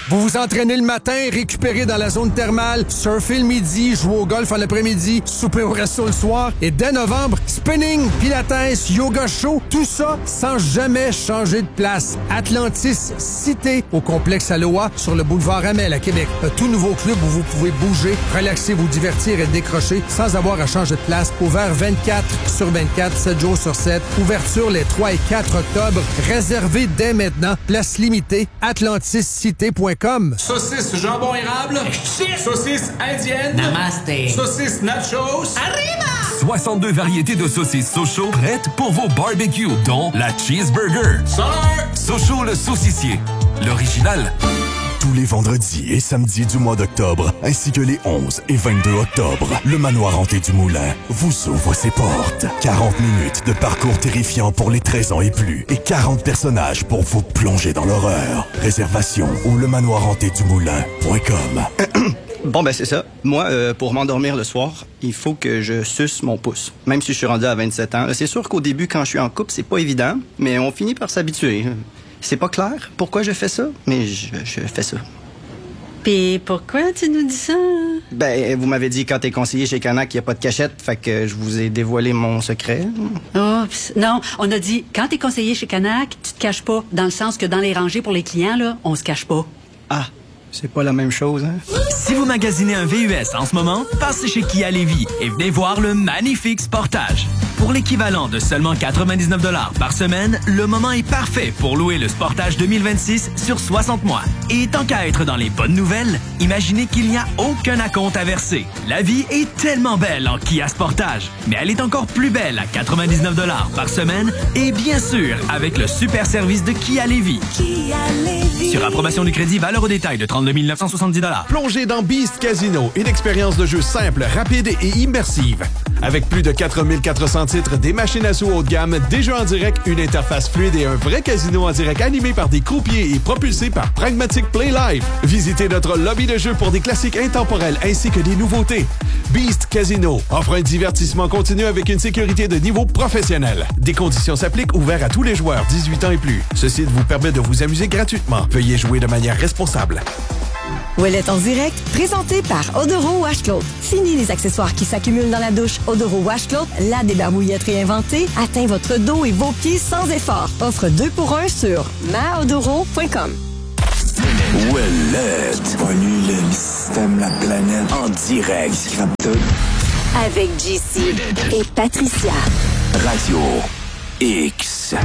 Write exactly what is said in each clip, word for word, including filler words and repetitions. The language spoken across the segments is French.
Vous vous entraînez le matin, récupérez dans la zone thermale, surfez le midi, jouez au golf en l'après-midi, soupez au resto le soir. Et dès novembre, spinning, pilates, yoga show, tout ça sans jamais changer de place. Atlantis Cité, au complexe Aloha, sur le boulevard Amel à Québec. Un tout nouveau club où vous pouvez bouger, relaxer, vous divertir et décrocher sans avoir à changer de place. Ouvert vingt-quatre sur vingt-quatre, sept jours sur sept. Ouverture les trois et quatre octobre. Réservé dès maintenant. Place limitée. atlantis cité point com. Saucisse jambon érable. Saucisse indienne. Namaste. Saucisse nachos. Arriba! soixante-deux variétés de saucisses Sochaux prêtes pour vos barbecues, dont la Cheeseburger. Sochaux le saucissier. L'original. Tous les vendredis et samedis du mois d'octobre, ainsi que les onze et vingt-deux octobre, le Manoir Hanté du Moulin vous ouvre ses portes. quarante minutes de parcours terrifiant pour les treize ans et plus et quarante personnages pour vous plonger dans l'horreur. Réservation au lemanoir hanté du moulin point com. Bon, ben c'est ça. Moi, euh, pour m'endormir le soir, il faut que je suce mon pouce. Même si je suis rendu à vingt-sept ans. C'est sûr qu'au début, quand je suis en couple, c'est pas évident, mais on finit par s'habituer. C'est pas clair pourquoi je fais ça, mais je, je fais ça. Puis pourquoi tu nous dis ça? Ben, vous m'avez dit quand t'es conseiller chez Canac, il n'y a pas de cachette, fait que je vous ai dévoilé mon secret. Oups. Non, on a dit, quand t'es conseiller chez Canac, tu te caches pas. Dans le sens que dans les rangées pour les clients, là, on se cache pas. Ah, c'est pas la même chose, hein? Si vous magasinez un V U S en ce moment, passez chez Kia Lévis et venez voir le magnifique Sportage. Pour l'équivalent de seulement quatre-vingt-dix-neuf dollars par semaine, le moment est parfait pour louer le Sportage deux mille vingt-six sur soixante mois. Et tant qu'à être dans les bonnes nouvelles, imaginez qu'il n'y a aucun acompte à verser. La vie est tellement belle en Kia Sportage, mais elle est encore plus belle à quatre-vingt-dix-neuf dollars par semaine et bien sûr avec le super service de Kia Lévis. Kia Lévis. Sur approbation du crédit, valeur au détail de trente-deux mille neuf cent soixante-dix dollars. Plongez dans Beast Casino, une expérience de jeu simple, rapide et immersive. Avec plus de quatre mille quatre cents titres, des machines à sous haut de gamme, des jeux en direct, une interface fluide et un vrai casino en direct animé par des croupiers et propulsé par Pragmatic Play Live. Visitez notre lobby de jeu pour des classiques intemporels ainsi que des nouveautés. Beast Casino offre un divertissement continu avec une sécurité de niveau professionnel. Des conditions s'appliquent, ouverts à tous les joueurs dix-huit ans et plus. Ce site vous permet de vous amuser gratuitement. Veuillez jouer de manière responsable. Ouellette en direct, présenté par Odoro Washcloth. Fini les accessoires qui s'accumulent dans la douche. Odoro Washcloth, la débarbouillette réinventée, atteint votre dos et vos pieds sans effort. Offre deux pour un sur ma odoro point com. Ouellette. Pollue le système, la planète. En direct. Scrap tout. Avec J C et Patricia. Radio X.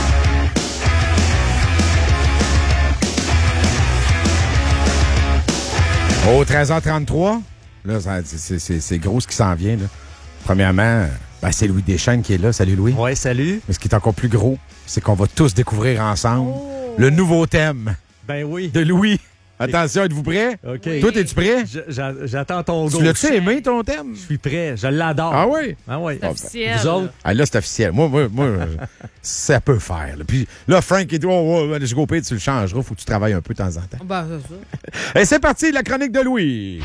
Au treize heures trente-trois, là, c'est, c'est, c'est gros ce qui s'en vient. Là. Premièrement, ben, c'est Louis Deschênes qui est là. Salut Louis. Oui, salut. Mais ce qui est encore plus gros, c'est qu'on va tous découvrir ensemble oh. le nouveau thème ben oui. de Louis. Attention, êtes-vous prêts? OK. Toi, es-tu prêt? Je, j'attends ton go. Tu l'as-tu aimé, ton thème? Je suis prêt. Je l'adore. Ah oui? Ah oui. C'est officiel. Vous autres? Ah, là, c'est officiel. Moi, moi, moi ça peut faire. Là. Puis là, Frank et toi, oh, oh, je go pay, tu le changeras. Faut que tu travailles un peu de temps en temps. Ben, c'est ça. Et c'est parti, la chronique de Louis.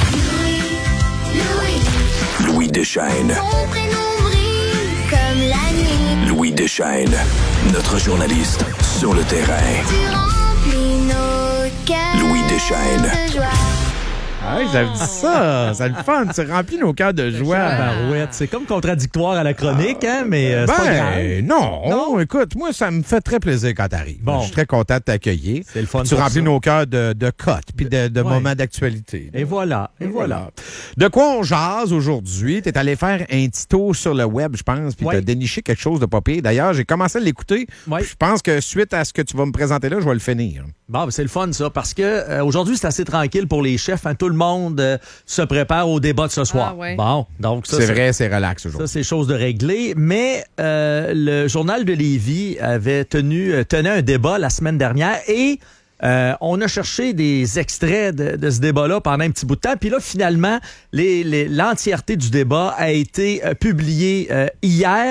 Louis. Louis Deschênes. Son prénom brille comme la nuit. Louis Deschênes, notre journaliste sur le terrain. Tu remplis nos cœurs Louis Deschênes. de joie. Ah oui, j'avais dit ça. C'est le fun. Tu remplis nos cœurs de joie. Barouette. C'est comme contradictoire à la chronique, hein, mais euh, c'est ben, pas grave. Non. non. Écoute, moi, ça me fait très plaisir quand t'arrives. Bon. Je suis très content de t'accueillir. C'est le fun. Tu remplis ça. Nos cœurs de, de cotes puis de, de ouais. moments d'actualité. Et voilà. Et, et voilà. voilà. De quoi on jase aujourd'hui? T'es allé faire un petit tour sur le web, je pense, puis ouais. t'as déniché quelque chose de pas pire. D'ailleurs, j'ai commencé à l'écouter. Ouais. Je pense que suite à ce que tu vas me présenter là, je vais le finir. Bon, ben c'est le fun, ça, parce que euh, aujourd'hui, c'est assez tranquille pour les chefs. Hein, tout le monde euh, se prépare au débat de ce soir. Ah, ouais. Bon, donc ça, c'est, c'est vrai, c'est relax aujourd'hui. Ça, c'est chose de réglée. Mais euh, le Journal de Lévis avait tenu euh, tenait un débat la semaine dernière et euh, on a cherché des extraits de, de ce débat-là pendant un petit bout de temps. Puis là, finalement, les, les, l'entièreté du débat a été euh, publiée euh, hier.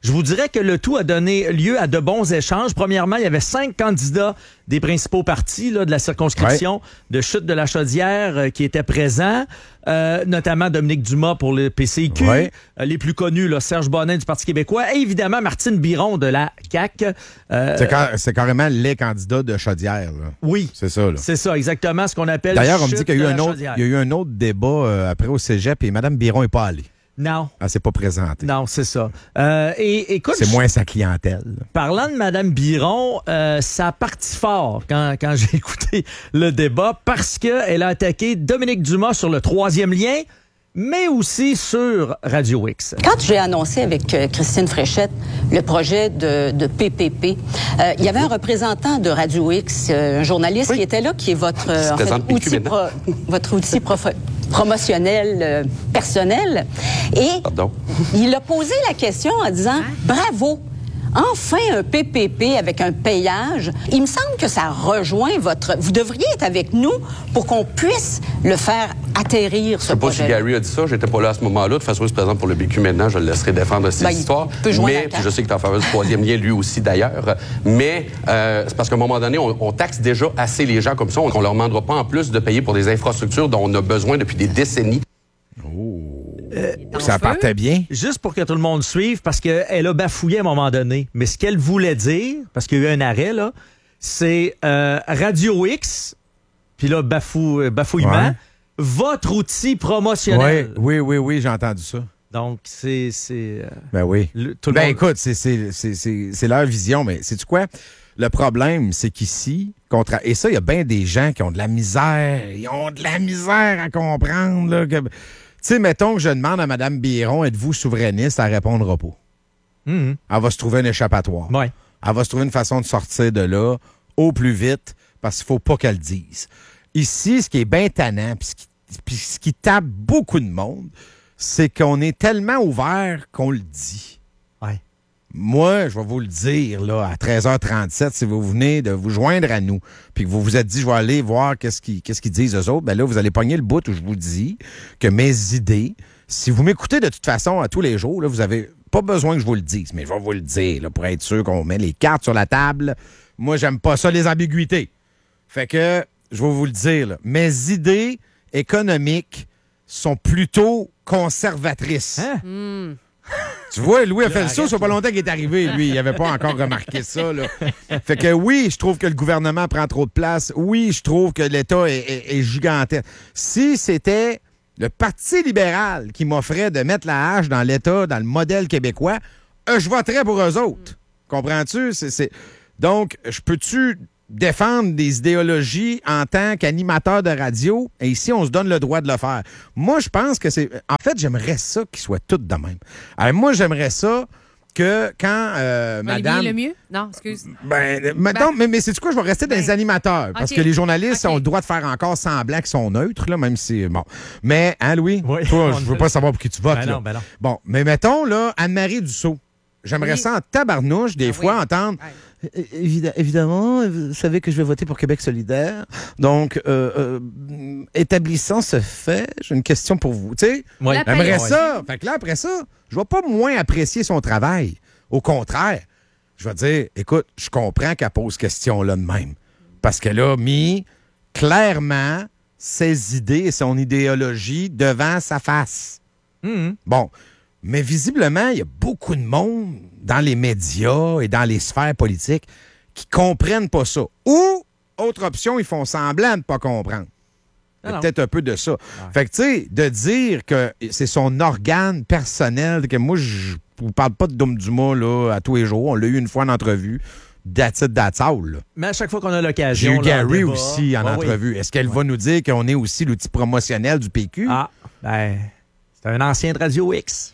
Je vous dirais que le tout a donné lieu à de bons échanges. Premièrement, il y avait cinq candidats des principaux partis là, de la circonscription ouais. de Chute de la Chaudière euh, qui étaient présents, euh, notamment Dominique Dumas pour le P C Q, ouais. euh, les plus connus, là, Serge Bonnet du Parti québécois et évidemment Martine Biron de la C A Q. Euh, c'est, car- c'est carrément les candidats de Chaudière. Là. Oui. C'est ça. Là. C'est ça, exactement ce qu'on appelle D'ailleurs, on me Chute dit qu'il y a eu, un autre, Chaudière. il y a eu un autre débat euh, après au cégep et Mme Biron n'est pas allée. Non. Elle s'est pas présentée. Non, c'est ça. Euh, et écoute, c'est moins sa clientèle. Parlant de Mme Biron, euh, ça a parti fort quand, quand j'ai écouté le débat parce qu'elle a attaqué Dominique Dumas sur le troisième lien, mais aussi sur Radio X. Quand j'ai annoncé avec euh, Christine Fréchette le projet de, de P P P, euh, il y avait un représentant de Radio X, euh, un journaliste oui. qui était là, qui est votre, euh, en fait, outil, pro, votre outil prof, promotionnel euh, personnel. Et Pardon. il a posé la question en disant « Bravo! » Enfin, un P P P avec un payage. Il me semble que ça rejoint votre... Vous devriez être avec nous pour qu'on puisse le faire atterrir, ce projet. Je ne sais pas si Gary a dit ça. J'étais pas là à ce moment-là. De toute façon, il se présente pour le B Q maintenant. Je le laisserai défendre cette ben, histoire. Mais je sais que tu en faveur du troisième lien, lui aussi, d'ailleurs. Mais euh, c'est parce qu'à un moment donné, on, on taxe déjà assez les gens comme ça. On ne leur demandera pas en plus de payer pour des infrastructures dont on a besoin depuis des décennies. Oh. Euh, ça partait bien. Juste pour que tout le monde suive, parce qu'elle a bafouillé à un moment donné. Mais ce qu'elle voulait dire, parce qu'il y a eu un arrêt, là, c'est euh, Radio X, puis là, bafou, bafouillement, ouais. votre outil promotionnel. Oui, oui, oui, oui, j'ai entendu ça. Donc, c'est... c'est euh, ben oui. Le, tout le ben monde... écoute, c'est, c'est, c'est, c'est, c'est leur vision, mais sais-tu quoi? Le problème, c'est qu'ici, contre... et ça, il y a bien des gens qui ont de la misère, ils ont de la misère à comprendre, là, que... Tu sais, mettons que je demande à Mme Biron, êtes-vous souverainiste? Elle répondra pas. Mm-hmm. Elle va se trouver un échappatoire. Ouais. Elle va se trouver une façon de sortir de là au plus vite parce qu'il faut pas qu'elle le dise. Ici, ce qui est bien tannant, puis ce qui, puis ce qui tape beaucoup de monde, c'est qu'on est tellement ouvert qu'on le dit. Ouais. Moi, je vais vous le dire, là, à treize heures trente-sept, si vous venez de vous joindre à nous, puis que vous vous êtes dit, je vais aller voir qu'est-ce qu'ils, qu'est-ce qu'ils disent eux autres, ben là, vous allez pogner le bout où je vous dis que mes idées, si vous m'écoutez de toute façon à tous les jours, là, vous avez pas besoin que je vous le dise, mais je vais vous le dire, là, pour être sûr qu'on met les cartes sur la table. Moi, j'aime pas ça, les ambiguïtés. Fait que, je vais vous le dire, là, mes idées économiques sont plutôt conservatrices. Hein? Mm. Tu vois, Louis a fait le saut, ça fait pas longtemps qu'il est arrivé, lui. Il n'avait pas encore remarqué ça, là. Fait que oui, je trouve que le gouvernement prend trop de place. Oui, je trouve que l'État est, est, est gigantesque. Si c'était le Parti libéral qui m'offrait de mettre la hache dans l'État, dans le modèle québécois, euh, je voterais pour eux autres. Comprends-tu? C'est, c'est... Donc, je peux-tu défendre des idéologies en tant qu'animateur de radio, et ici, on se donne le droit de le faire. Moi, je pense que c'est... En fait, j'aimerais ça qu'ils soient tous de même. Alors, moi, j'aimerais ça que quand euh, madame... le mieux? Non, excuse. Ben, ben... Non, mais, mais c'est quoi? Je vais rester ben... dans les animateurs, parce okay. que les journalistes okay. ont le droit de faire encore semblant qu'ils sont neutres, là, même si... Bon. Mais, hein, Louis? Oui. Toi, je veux pas savoir pour qui tu votes. Ben là. non, ben non. Bon, mais mettons, là, Anne-Marie Dussault. J'aimerais oui. ça en tabarnouche, des ben fois, oui. entendre... Ouais. Évid- évidemment, vous savez que je vais voter pour Québec solidaire. Donc, euh, euh, établissant ce fait, j'ai une question pour vous. Tu sais, ouais. j'aimerais ça. Fait que là, après ça, je vais pas moins apprécier son travail. Au contraire, je vais dire, écoute, je comprends qu'elle pose question là de même. Parce qu'elle a mis clairement ses idées et son idéologie devant sa face. Mm-hmm. Bon. Mais visiblement, il y a beaucoup de monde dans les médias et dans les sphères politiques qui comprennent pas ça. Ou, autre option, ils font semblant de ne pas comprendre. Il y a peut-être un peu de ça. Ouais. Fait que, tu sais, de dire que c'est son organe personnel, que moi, je vous parle pas de Dom Dumas là, à tous les jours. On l'a eu une fois en entrevue. That's it, that's all. Là. Mais à chaque fois qu'on a l'occasion... J'ai eu Gary là, aussi en oh, entrevue. Oui. Est-ce qu'elle ouais. va nous dire qu'on est aussi l'outil promotionnel du P Q? Ah, ben, c'est un ancien de Radio X.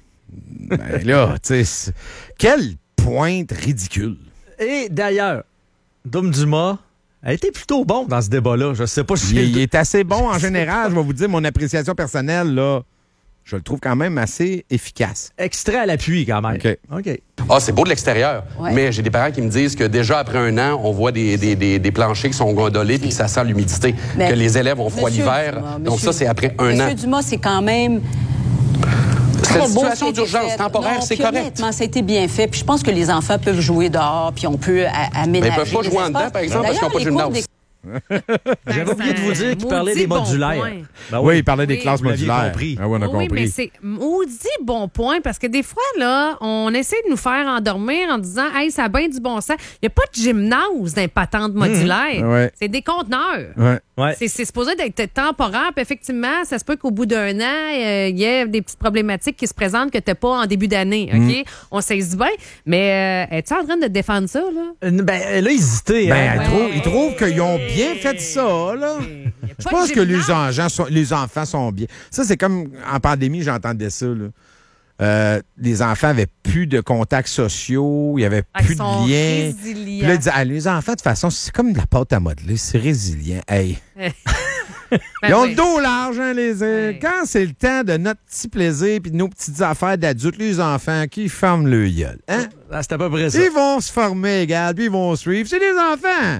Ben là, tu sais, quelle pointe ridicule. Et d'ailleurs, Dom Dumas a été plutôt bon dans ce débat-là. Je sais pas si... Il, il est assez bon en général. Je vais vous dire, mon appréciation personnelle, là, je le trouve quand même assez efficace. Extrait à l'appui, quand même. OK. OK. Ah, c'est beau de l'extérieur, ouais. mais j'ai des parents qui me disent que déjà après un an, on voit des, des, des, des planchers qui sont gondolés puis que ça sent l'humidité, mais que les élèves ont froid l'hiver. Dumas, Donc monsieur, ça, c'est après un Monsieur an. Monsieur Dumas, c'est quand même... Cette situation d'urgence temporaire, non, c'est puis correct. Honnêtement, ça a été bien fait. Puis je pense que les enfants peuvent jouer dehors, puis on peut a- aménager. Mais ils peuvent pas les jouer en espaces. dedans, par exemple, parce qu'ils n'ont pas de D'ailleurs, les gymnase. J'avais oublié de vous dire qu'il parlait des bon modulaires. point. Ben oui, il parlait des Oui. classes Vous l'aviez modulaires. compris. Ah oui, on a Oui, compris. mais c'est maudit bon point parce que des fois, là, on essaie de nous faire endormir en disant « Hey, ça a bien du bon sens. » Il n'y a pas de gymnase dans les patentes modulaires. Mmh. Ouais. C'est des conteneurs. Ouais. Ouais. C'est, c'est supposé d'être temporaire. Puis effectivement, ça se peut qu'au bout d'un an, euh, il y ait des petites problématiques qui se présentent que tu n'as pas en début d'année. OK? Mm. On saisit bien. Mais euh, es-tu en train de défendre ça, là? Euh, Ben, elle a hésité. Ben, hein. elle trouve- ils trouvent qu'ils ont bien fait ça, là. Je pense que les, gens sont- les enfants sont bien. Ça, c'est comme en pandémie, j'entendais ça, là. Euh, les enfants avaient plus de contacts sociaux, il n'y avait Ah, plus ils sont de liens. résilients. Puis là, ils disaient, ah, les enfants, de toute façon, c'est comme de la pâte à modeler, c'est résilient. Hey. Ben Ils ont oui. le dos large, hein, les euh, Quand c'est le temps de notre petit plaisir puis de nos petites affaires d'adultes, les enfants qui ferment le gueule. Hein? Ah, c'est à peu près ça. Ils vont se former, regarde, puis ils vont suivre. C'est des enfants.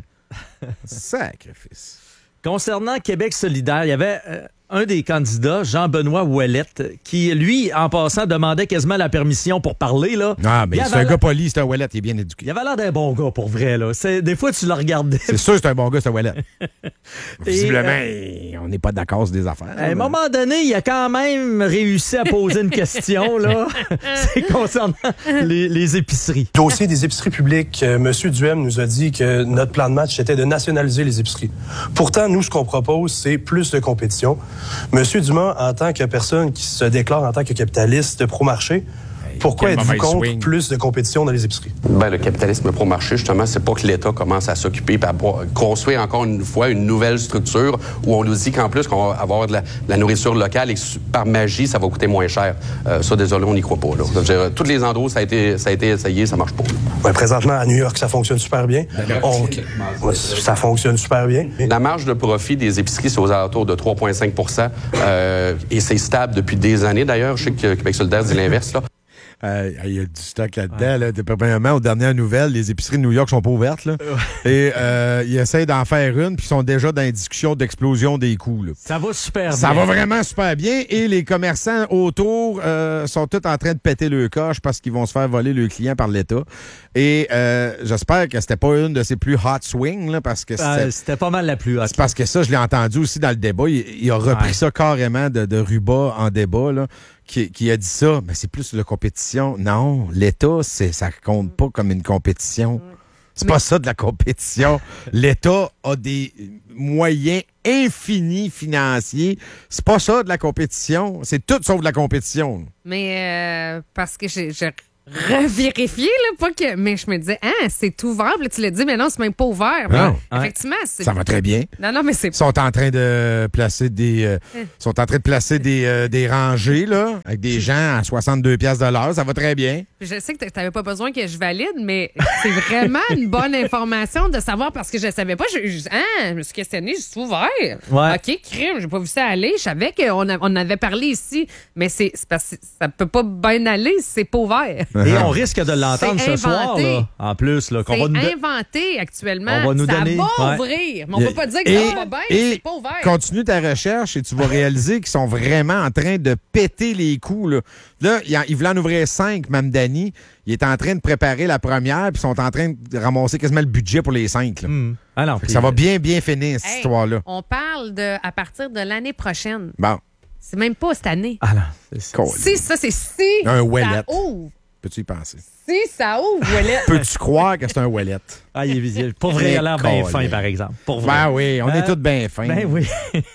Sacrifice. Concernant Québec solidaire, il y avait euh, un des candidats, Jean-Benoît Ouellette, qui, lui, en passant, demandait quasiment la permission pour parler. Là. Ah, mais Il c'est avait un l'air- gars poli, c'est un Ouellet, il est bien éduqué. Il avait l'air d'un bon gars, pour vrai. Là. C'est, des fois, tu le regardais. C'est sûr que c'est un bon gars, c'est un Ouellet. Visiblement, euh, on n'est pas d'accord sur des affaires. À un moment donné, il a quand même réussi à poser une question. Là. C'est concernant les, les épiceries. Dossier des épiceries publiques, euh, M. Duhem nous a dit que notre plan de match était de nationaliser les épiceries. Pourtant, nous, ce qu'on propose, c'est plus de compétition. M. Dumas, en tant que personne qui se déclare en tant que capitaliste pro-marché, pourquoi quel êtes-vous mauvais contre swing. plus de compétition dans les épiceries? Ben, le capitalisme pro-marché, justement, c'est pas que l'État commence à s'occuper et à construire encore une fois une nouvelle structure où on nous dit qu'en plus qu'on va avoir de la, de la nourriture locale et que par magie, ça va coûter moins cher. Euh, ça, désolé, on n'y croit pas. Là. Je veux dire, tous les endroits où ça a été, ça a été essayé, ça marche pas. Ouais, présentement, à New York, ça fonctionne super bien. On- Ouais, ça fonctionne super bien. La marge de profit des épiceries, c'est aux alentours de trois virgule cinq euh, et c'est stable depuis des années, d'ailleurs. Je sais que Québec solidaire dit l'inverse, là. Euh, il y a du stock là-dedans. Là. Premièrement, aux dernières nouvelles, les épiceries de New York sont pas ouvertes. Là. Et euh, ils essayent d'en faire une, puis ils sont déjà dans une discussion d'explosion des coûts. Là. Ça va super Ça bien. va vraiment super bien. Et les commerçants autour euh, sont tous en train de péter le coche parce qu'ils vont se faire voler le client par l'État. Et euh, j'espère que c'était pas une de ses plus hot swings, là, parce que Ah, c'était... c'était pas mal la plus haute. C'est parce que ça, je l'ai entendu aussi dans le débat. Il, il a repris Ouais. ça carrément de, de Ruba en débat, là, qui, qui a dit ça. Mais c'est plus la compétition. Non, l'État, c'est, ça compte pas comme une compétition. C'est pas ça de la compétition. L'État a des moyens infinis financiers. C'est pas ça de la compétition. C'est tout sauf de la compétition. Mais euh, parce que j'ai, j'ai revérifié, là, pas que. Mais je me disais, ah, c'est ouvert. Puis là, tu l'as dit, mais non, c'est même pas ouvert. Non. Mais effectivement, c'est. Ça va très bien. Non, non, mais c'est Ils sont en train de placer des euh, sont en train de placer des, euh, des rangées là avec des gens à soixante-deux piastres de l'heure, ça va très bien. Je sais que tu n'avais pas besoin que je valide, mais c'est vraiment une bonne information de savoir parce que je ne savais pas. Je, je, ah, je me suis questionnée, je suis ouvert. Ouais. OK, crime, j'ai pas vu ça aller. Je savais qu'on a- on avait parlé ici, mais c'est, c'est parce que ça peut pas bien aller si c'est pas ouvert. Et on risque de l'entendre C'est ce soir, inventé. là, en plus. Là, qu'on C'est va nous don- inventé actuellement. On va nous ça donner- va ouais. ouvrir, mais on peut pas dire que Et- ça va bien, et c'est pas ouvert. Continue ta recherche et tu vas réaliser qu'ils sont vraiment en train de péter les coups. Là, là il, en- il voulait en ouvrir cinq, Mme Dany. Il est en train de préparer la première, puis ils sont en train de ramasser quasiment le budget pour les cinq. Là. Hum. Ah non, Fait que puis- ça va bien, bien finir, cette Hey, histoire-là. On parle de à partir de l'année prochaine. Bon. C'est même pas cette année. Ah non, c'est Si, ça, c'est si Un ça Ouellet. ouvre. Peux-tu y penser? Si ça ouvre, Ouellet. Peux-tu croire que c'est un Ouellet? Ah, il est visible. Pour vrai, il a l'air bien fin, par exemple. Pour vrai. Ben oui, on est Euh, tous bien fins. Ben oui.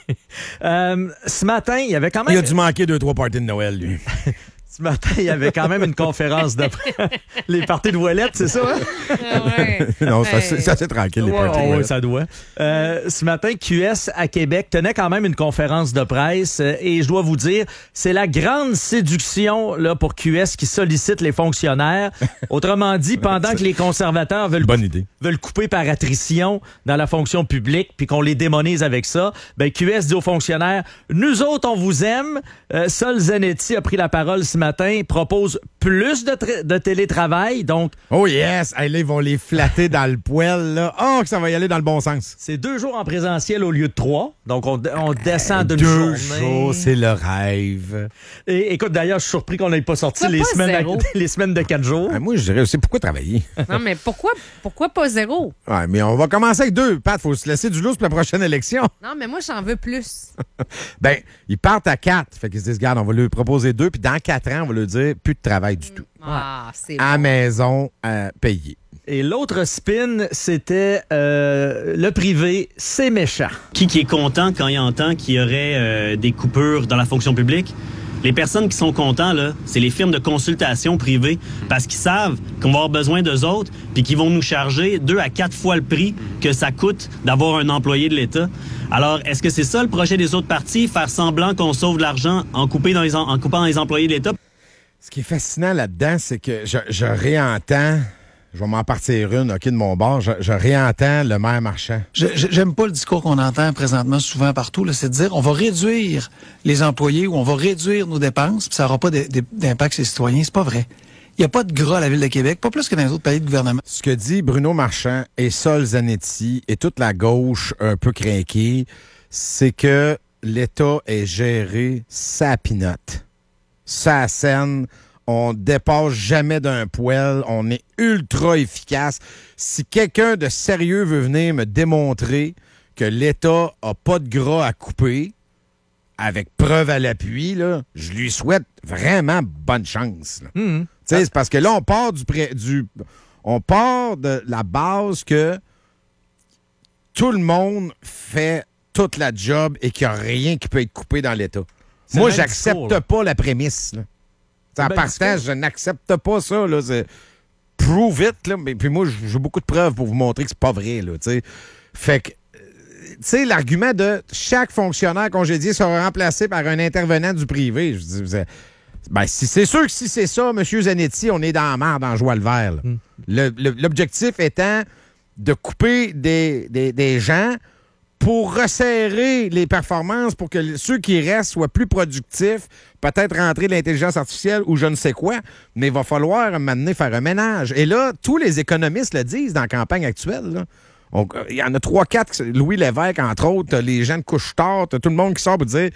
Euh, ce matin, il y avait quand même... Il a dû manquer deux, trois parties de Noël, lui. Ce matin, il y avait quand même une conférence de... Les parties de Ouellette, c'est ça? Hein? non, ça, c'est ça, c'est tranquille, les Ouais, parties de ouais, Noël. ça doit. Euh, ce matin, Q S à Québec tenait quand même une conférence de presse euh, et je dois vous dire, c'est la grande séduction là, pour Q S qui sollicite les fonctionnaires. Autrement dit, pendant que les conservateurs veulent, Bonne idée. veulent couper par attrition dans la fonction publique puis qu'on les démonise avec ça, ben Q S dit aux fonctionnaires, nous autres, on vous aime. Euh, Sol Zanetti a pris la parole ce lundi matin, propose plus de, tra- de télétravail. Donc, oh yes! Hey, là, ils vont les flatter dans le poêle. Là. Oh, que ça va y aller dans le bon sens. C'est deux jours en présentiel au lieu de trois. Donc, on, on descend d'une deux journée. Deux jours, c'est le rêve. Et écoute, d'ailleurs, je suis surpris qu'on n'ait pas sorti Pourquoi les pas semaines, zéro? à, les semaines de quatre jours. Ben, moi, je dirais aussi pourquoi travailler. Non, mais pourquoi, pourquoi pas zéro? Ouais, mais on va commencer avec deux. Pat, faut se laisser du lousse pour la prochaine élection. Non, mais moi, j'en veux plus. Ben, ils partent à quatre. Fait qu'ils se disent, regarde, on va lui proposer deux, puis dans quatre ans, on va lui dire plus de travail du tout. Ah, c'est À bon. maison, euh, payé. Et l'autre spin, c'était euh, le privé, c'est méchant. Qui, qui est content quand il entend qu'il y aurait euh, des coupures dans la fonction publique? Les personnes qui sont contents, là, c'est les firmes de consultation privées parce qu'ils savent qu'on va avoir besoin d'eux autres puis qu'ils vont nous charger deux à quatre fois le prix que ça coûte d'avoir un employé de l'État. Alors, est-ce que c'est ça le projet des autres partis, faire semblant qu'on sauve de l'argent en, coupé dans les en, en coupant dans les employés de l'État? Ce qui est fascinant là-dedans, c'est que je, je réentends, je vais m'en partir une, OK, de mon bord, je, je réentends le maire Marchand. Je, je, j'aime pas le discours qu'on entend présentement souvent partout, là, c'est de dire on va réduire les employés ou on va réduire nos dépenses, puis ça n'aura pas de, de, d'impact sur les citoyens. C'est pas vrai. Il n'y a pas de gras à la Ville de Québec, pas plus que dans les autres pays de gouvernement. Ce que dit Bruno Marchand et Sol Zanetti et toute la gauche un peu craquée, c'est que l'État est géré sa pinotte. Sa scène, on dépasse jamais d'un poêle, on est ultra efficace. Si quelqu'un de sérieux veut venir me démontrer que l'État a pas de gras à couper, avec preuve à l'appui, là, je lui souhaite vraiment bonne chance. Là. Mmh. Ah. C'est parce que là, on part du, pré, du on part de la base que tout le monde fait toute la job et qu'il n'y a rien qui peut être coupé dans l'État. C'est Moi, j'accepte discours, pas la prémisse. Là. En partant, je n'accepte pas ça. Là. C'est prove it. Là. Mais, puis moi, j'ai beaucoup de preuves pour vous montrer que c'est pas vrai. Là, t'sais. Fait que, tu sais, l'argument de chaque fonctionnaire congédié sera remplacé par un intervenant du privé, je dis, ben, si c'est sûr que si c'est ça, M. Zanetti, on est dans la merde en joie le vert. Mm. Le, le, l'objectif étant de couper des, des, des gens pour resserrer les performances pour que ceux qui restent soient plus productifs, peut-être rentrer de l'intelligence artificielle ou je ne sais quoi, mais il va falloir à un moment donné faire un ménage. Et là, tous les économistes le disent dans la campagne actuelle. Là. Il y en a trois, quatre, Louis Lévesque, entre autres, les gens de couche-tard, tout le monde qui sort pour dire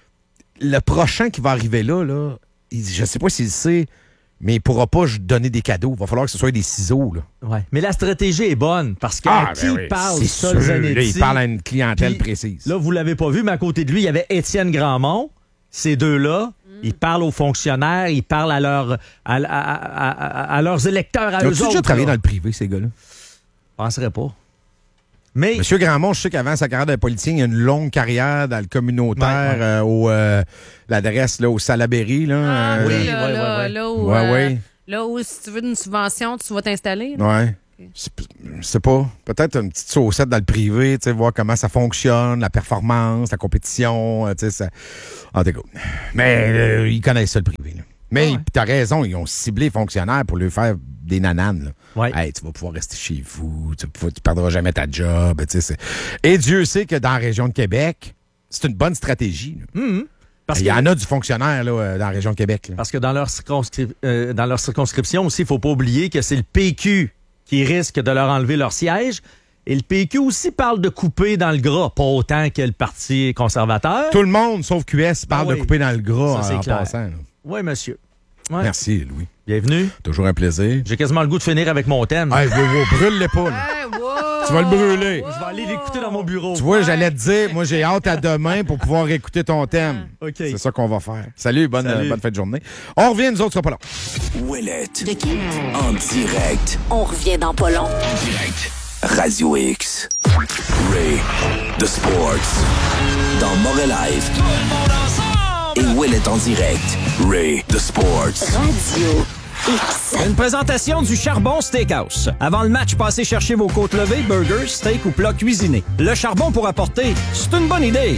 le prochain qui va arriver là, là il, je ne sais pas s'il le sait, mais il ne pourra pas donner des cadeaux. Il va falloir que ce soit des ciseaux. Là. Ouais. Mais la stratégie est bonne parce qu'à ah, qui ben oui, parle Sol Zanetti? Il parle à une clientèle puis, précise. Là, vous ne l'avez pas vu, mais à côté de lui, il y avait Étienne Grandmont. Ces deux-là, mm. ils parlent aux fonctionnaires, ils parlent à, leur, à, à, à, à, à leurs électeurs, à eux autres. As-tu déjà travaillé dans le privé, ces gars-là? Je ne penserais pas. Mais... Monsieur Grandmont, je sais qu'avant sa carrière de politicien, il a une longue carrière dans le communautaire, ouais, ouais. Euh, au euh, l'adresse là, au Salaberry. Là, ah, euh, oui, là, ouais, là, ouais, ouais. là où, ouais, euh, ouais. là où si tu veux une subvention, tu vas t'installer. Oui. Okay. Je sais pas. Peut-être une petite saucette dans le privé, tu sais, voir comment ça fonctionne, la performance, la compétition, tu sais, ça... En tout cas. Mais euh, ils connaissent ça, le privé. Là. Mais ah ouais. Tu as raison, ils ont ciblé les fonctionnaires pour lui faire des nananes. Là. Ouais. Hey, tu vas pouvoir rester chez vous, tu ne perdras jamais ta job. Et Dieu sait que dans la région de Québec, c'est une bonne stratégie. Mm-hmm. Parce il y que... en a du fonctionnaire là, dans la région de Québec. Là. Parce que dans leur, circonscri... euh, dans leur circonscription aussi, il ne faut pas oublier que c'est le P Q qui risque de leur enlever leur siège. Et le P Q aussi parle de couper dans le gras, pas autant que le Parti conservateur. Tout le monde, sauf Q S, parle ah oui. de couper dans le gras ça, en, en clair. passant. Oui, monsieur. Ouais. Merci, Louis. Bienvenue. Toujours un plaisir. J'ai quasiment le goût de finir avec mon thème. Hey, wow, wow, brûle-les pas, là. Hey, wow, tu vas le brûler. Wow. Je vais aller l'écouter dans mon bureau. Tu vois, j'allais te dire, moi, j'ai hâte à demain pour pouvoir écouter ton thème. Okay. C'est ça qu'on va faire. Salut, bonne, Salut. Euh, bonne fin de journée. On revient, nous autres, ce sera pas long. Ouellette. De qui? En direct. On revient dans pas long. En direct. Radio X. Ray. The Sports. Dans Montréal Live. Tout le monde ensemble! Et Ouellette en direct. Ray. The Sports. Radio X. Une présentation du Charbon Steakhouse. Avant le match, passez chercher vos côtes levées, burgers, steak ou plats cuisinés. Le charbon pour apporter, c'est une bonne idée.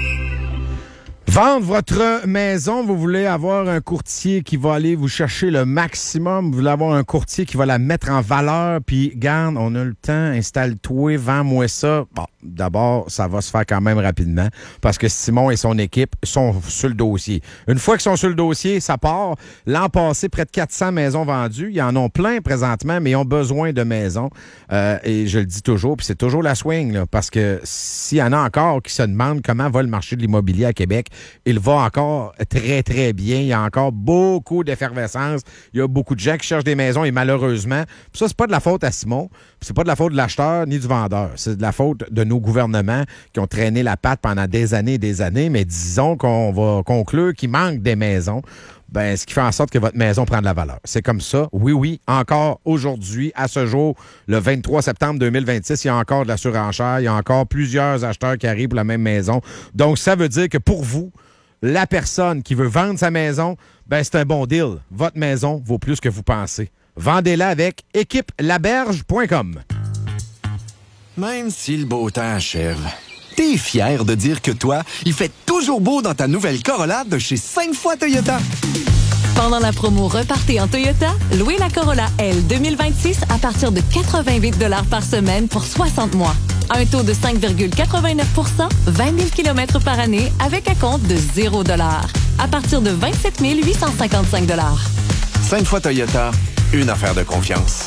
Vendre votre maison, vous voulez avoir un courtier qui va aller vous chercher le maximum, vous voulez avoir un courtier qui va la mettre en valeur, puis garde, on a le temps, installe-toi, vends-moi ça. Bon, d'abord, ça va se faire quand même rapidement parce que Simon et son équipe sont sur le dossier. Une fois qu'ils sont sur le dossier, ça part. L'an passé, près de quatre cents maisons vendues. Ils en ont plein présentement, mais ils ont besoin de maisons. Euh, et je le dis toujours, puis c'est toujours la swing, là, parce que s'il y en a encore qui se demandent comment va le marché de l'immobilier à Québec, il va encore très, très bien. Il y a encore beaucoup d'effervescence. Il y a beaucoup de gens qui cherchent des maisons et malheureusement, ça, c'est pas de la faute à Simon, c'est pas de la faute de l'acheteur ni du vendeur. C'est de la faute de nos gouvernements qui ont traîné la patte pendant des années et des années, mais disons qu'on va conclure qu'il manque des maisons. Ben, ce qui fait en sorte que votre maison prend de la valeur. C'est comme ça. Oui, oui, encore aujourd'hui, à ce jour, le vingt-trois septembre deux mille vingt-six, il y a encore de la surenchère. Il y a encore plusieurs acheteurs qui arrivent pour la même maison. Donc, ça veut dire que pour vous, la personne qui veut vendre sa maison, ben, c'est un bon deal. Votre maison vaut plus que vous pensez. Vendez-la avec équipe laberge point com. Même si le beau temps achève, t'es fier de dire que toi, il fait toujours beau dans ta nouvelle Corolla de chez cinq fois Toyota. Pendant la promo Repartez en Toyota, louez la Corolla L deux mille vingt-six à partir de quatre-vingt-huit dollars par semaine pour soixante mois. Un taux de cinq virgule quatre-vingt-neuf pour cent, vingt mille kilomètres par année avec un compte de zéro dollar. À partir de vingt-sept mille huit cent cinquante-cinq dollars. cinq fois Toyota, une affaire de confiance.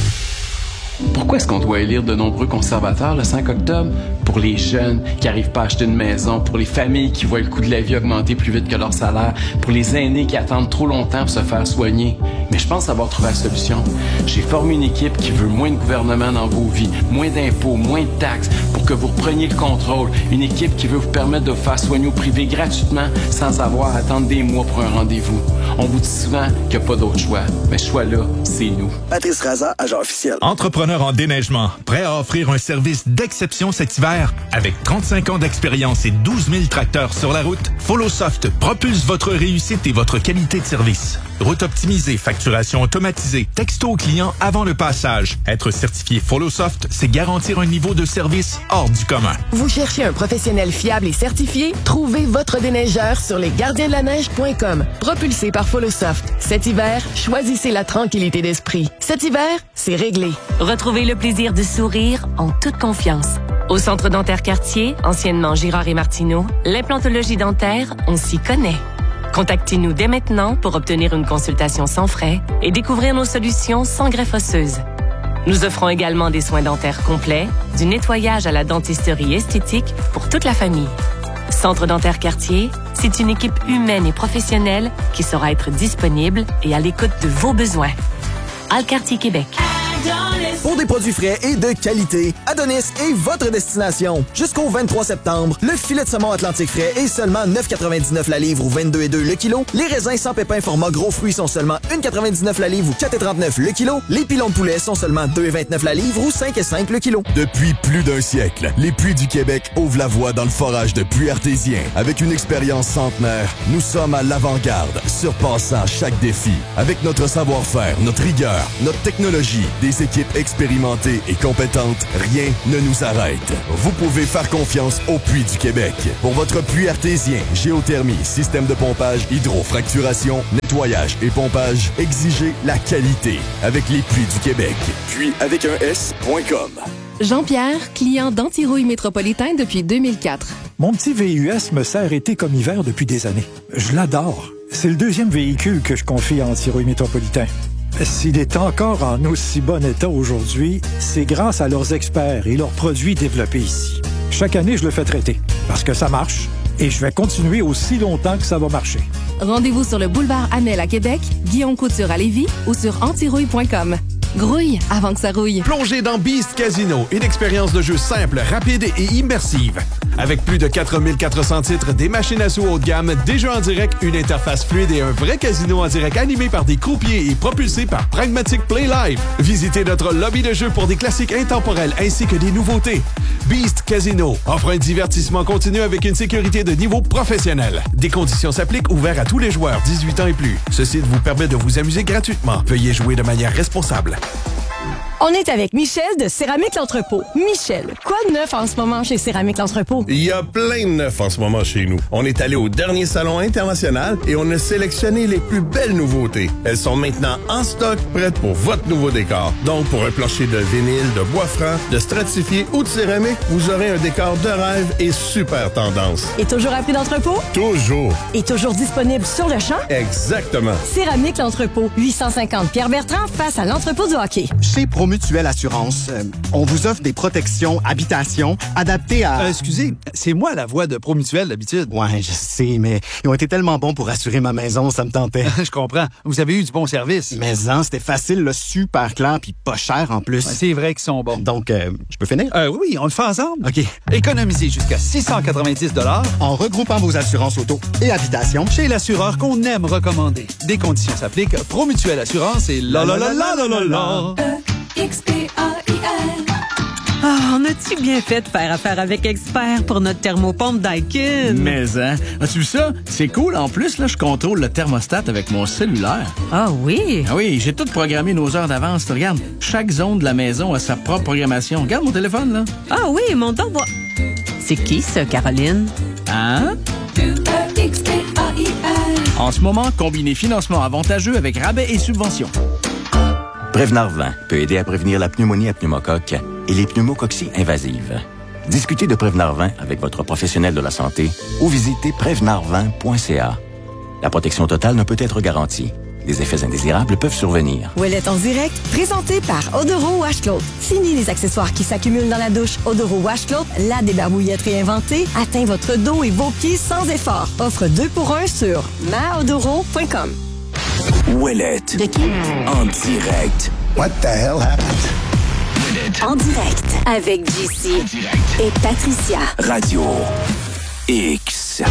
Pourquoi est-ce qu'on doit élire de nombreux conservateurs le cinq octobre? Pour les jeunes qui n'arrivent pas à acheter une maison, pour les familles qui voient le coût de la vie augmenter plus vite que leur salaire, pour les aînés qui attendent trop longtemps pour se faire soigner. Mais je pense avoir trouvé la solution. J'ai formé une équipe qui veut moins de gouvernement dans vos vies, moins d'impôts, moins de taxes, pour que vous repreniez le contrôle. Une équipe qui veut vous permettre de vous faire soigner au privé gratuitement sans avoir à attendre des mois pour un rendez-vous. On vous dit souvent qu'il n'y a pas d'autre choix, mais ce choix-là, c'est nous. Patrice Raza, agent officiel. Entrepreneur en déneigement, prêt à offrir un service d'exception cet hiver? Avec trente-cinq ans d'expérience et douze mille tracteurs sur la route, FollowSoft propulse votre réussite et votre qualité de service. Route optimisée, facturation automatisée, texto au client avant le passage. Être certifié FollowSoft, c'est garantir un niveau de service hors du commun. Vous cherchez un professionnel fiable et certifié? Trouvez votre déneigeur sur lesgardiensdelaneige point com. Propulsé par FollowSoft. Cet hiver, choisissez la tranquillité d'esprit. Cet hiver, c'est réglé. Retrouvez le plaisir de sourire en toute confiance. Au Centre dentaire Cartier, anciennement Girard et Martineau, l'implantologie dentaire, on s'y connaît. Contactez-nous dès maintenant pour obtenir une consultation sans frais et découvrir nos solutions sans greffe osseuse. Nous offrons également des soins dentaires complets, du nettoyage à la dentisterie esthétique pour toute la famille. Centre dentaire Cartier, c'est une équipe humaine et professionnelle qui saura être disponible et à l'écoute de vos besoins. Alcartier Québec. Pour des produits frais et de qualité, Adonis est votre destination. Jusqu'au vingt-trois septembre, le filet de saumon Atlantique frais est seulement neuf quatre-vingt-dix-neuf la livre ou vingt-deux virgule deux le kilo. Les raisins sans pépins format gros fruits sont seulement un virgule quatre-vingt-dix-neuf la livre ou quatre virgule trente-neuf le kilo. Les pilons de poulet sont seulement deux virgule vingt-neuf la livre ou cinq virgule cinq le kilo. Depuis plus d'un siècle, les Puits du Québec ouvrent la voie dans le forage de puits artésiens. Avec une expérience centenaire, nous sommes à l'avant-garde, surpassant chaque défi. Avec notre savoir-faire, notre rigueur, notre technologie, des équipes expérimentées et compétentes, rien ne nous arrête. Vous pouvez faire confiance aux Puits du Québec. Pour votre puits artésien, géothermie, système de pompage, hydrofracturation, nettoyage et pompage, exigez la qualité avec les Puits du Québec. Puits avec un S point com. Jean-Pierre, client d'Antirouille Métropolitain depuis deux mille quatre. Mon petit V U S me sert été comme hiver depuis des années. Je l'adore. C'est le deuxième véhicule que je confie à Antirouille Métropolitain. S'il est encore en aussi bon état aujourd'hui, c'est grâce à leurs experts et leurs produits développés ici. Chaque année, je le fais traiter parce que ça marche et je vais continuer aussi longtemps que ça va marcher. Rendez-vous sur le boulevard Amel à Québec, Guillaume Couture à Lévis ou sur antirouille point com. Grouille avant que ça rouille. Plongez dans Beast Casino, une expérience de jeu simple, rapide et immersive. Avec plus de quatre mille quatre cents titres, des machines à sous haut de gamme, des jeux en direct, une interface fluide et un vrai casino en direct animé par des croupiers et propulsé par Pragmatic Play Live. Visitez notre lobby de jeu pour des classiques intemporels ainsi que des nouveautés. Beast Casino offre un divertissement continu avec une sécurité de niveau professionnel. Des conditions s'appliquent, ouverts à tous les joueurs dix-huit ans et plus. Ce site vous permet de vous amuser gratuitement. Veuillez jouer de manière responsable. On est avec Michel de Céramique L'Entrepôt. Michel, quoi de neuf en ce moment chez Céramique L'Entrepôt? Il y a plein de neuf en ce moment chez nous. On est allé au dernier salon international et on a sélectionné les plus belles nouveautés. Elles sont maintenant en stock, prêtes pour votre nouveau décor. Donc, pour un plancher de vinyle, de bois franc, de stratifié ou de céramique, vous aurez un décor de rêve et super tendance. Et toujours à prix d'entrepôt? Toujours. Et toujours disponible sur le champ? Exactement. Céramique L'Entrepôt, huit cent cinquante Pierre Bertrand, face à l'entrepôt du hockey. Chez Promutuelle Assurance, euh, on vous offre des protections habitation adaptées à... Euh, excusez, c'est moi la voix de Promutuelle d'habitude. Ouais, je sais, mais ils ont été tellement bons pour assurer ma maison, ça me tentait. Je comprends. Vous avez eu du bon service. Mais non, c'était facile, là, super clair, puis pas cher en plus. Ouais, c'est vrai qu'ils sont bons. Donc, euh, je peux finir? Euh, oui, on le fait ensemble. OK. Économisez jusqu'à six cent quatre-vingt-dix dollars en regroupant vos assurances auto et habitation chez l'assureur qu'on aime recommander. Des conditions s'appliquent. Promutuelle Assurance et la la la la la la la. X P A I L. Ah, on a-tu bien fait de faire affaire avec Expert pour notre thermopompe Daikin? Mais, hein? As-tu vu ça? C'est cool. En plus, là, je contrôle le thermostat avec mon cellulaire. Ah oui? Ah oui, j'ai tout programmé nos heures d'avance. Regarde, chaque zone de la maison a sa propre programmation. Regarde mon téléphone, là. Ah oui, mon temps va... C'est qui, ça, Caroline? Hein? X P A I L. En ce moment, combinez financement avantageux avec rabais et subventions. Prévenard vingt peut aider à prévenir la pneumonie à pneumocoque et les pneumococcies invasives. Discutez de Prévenard vingt avec votre professionnel de la santé ou visitez prévenard vingt point c a. La protection totale ne peut être garantie. Des effets indésirables peuvent survenir. Ouellet en direct, présenté par Odoro Washcloth. Fini les accessoires qui s'accumulent dans la douche. Odoro Washcloth, la débarbouillette réinventée, atteint votre dos et vos pieds sans effort. Offre deux pour un sur ma odoro point com. Ouellet. De qui? En direct. What the hell happened? En direct avec J C et Patricia. Radio X.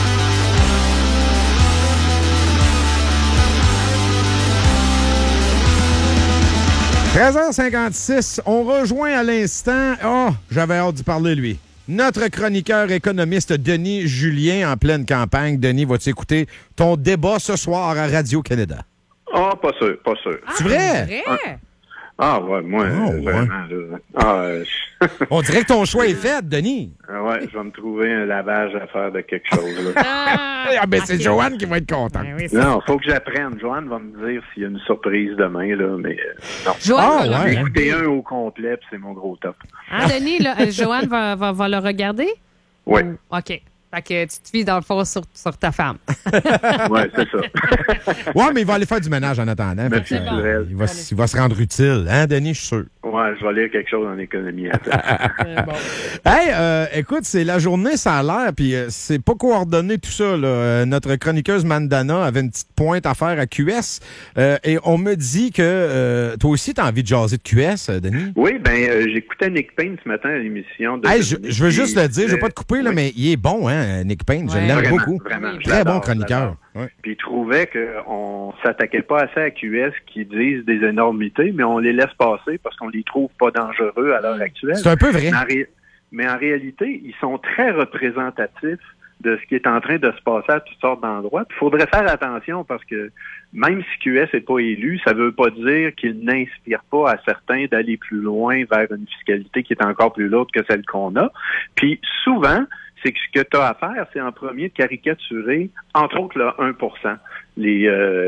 treize heures cinquante-six, on rejoint à l'instant... Oh, j'avais hâte d'y parler, lui. Notre chroniqueur économiste Denis Julien en pleine campagne. Denis, vas-tu écouter ton débat ce soir à Radio-Canada? Ah, pas sûr, pas sûr. C'est vrai? vrai? Ah, ah ouais, moi, oh, euh, vraiment, ouais. là. Ah, euh, on dirait que ton choix est fait, Denis. Ah ouais, je vais me trouver un lavage à faire de quelque chose, là. Ah, ben c'est okay. Joanne qui va être contente. Ben oui, non, faut que j'apprenne. Joanne va me dire s'il y a une surprise demain, là, mais euh, non. Joanne, ah, ouais. J'ai écouté un au complet, puis c'est mon gros top. Ah, Denis, là, euh, Joanne va, va, va le regarder? Oui. Ou... OK. Fait que tu te fies dans le fond sur, sur ta femme. Oui, c'est ça. Oui, mais il va aller faire du ménage en attendant. Fait que, euh, bon. il, va, il va se rendre utile, hein, Denis, je suis sûr. Oui, je vais lire quelque chose en économie. bon. Hey, euh, écoute, c'est la journée salaire, puis euh, c'est pas coordonné tout ça. Là. Euh, notre chroniqueuse Mandana avait une petite pointe à faire à Q S, euh, et on me dit que euh, toi aussi, tu as envie de jaser de Q S, euh, Denis? Oui, bien, euh, j'écoutais Nick Payne ce matin à l'émission. De hey, je, je veux juste le dire, je veux pas te couper, là, oui. mais il est bon, hein, Nick Payne. Je ouais. l'aime beaucoup. Vraiment, très bon chroniqueur. Ouais. Puis il trouvait qu'on s'attaquait pas assez à Q S qui disent des énormités, mais on les laisse passer parce qu'on les trouve pas dangereux à l'heure actuelle. C'est un peu vrai. Mais en, ré... mais en réalité, ils sont très représentatifs de ce qui est en train de se passer à toutes sortes d'endroits. Il faudrait faire attention parce que même si Q S n'est pas élu, ça ne veut pas dire qu'il n'inspire pas à certains d'aller plus loin vers une fiscalité qui est encore plus lourde que celle qu'on a. Puis souvent, c'est que ce que tu as à faire, c'est en premier de caricaturer, entre autres, le un pour cent. Les, euh,